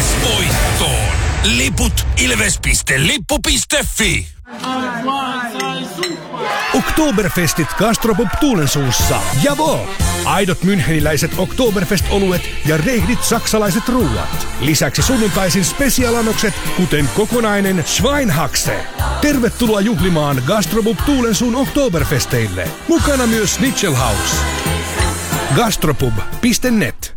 Ilves-voittoon. Liput ilves.lippu.fi. Oktoberfestit Gastropub Tuulensuussa. Javo! Aidot müncheniläiset Oktoberfest-oluet ja rehdit saksalaiset ruuat. Lisäksi sunnuntaisin spesialanokset, kuten kokonainen Schweinhaxe. Tervetuloa juhlimaan Gastropub Tuulensuun Oktoberfesteille. Mukana myös Schnitzelhaus. Gastropub.net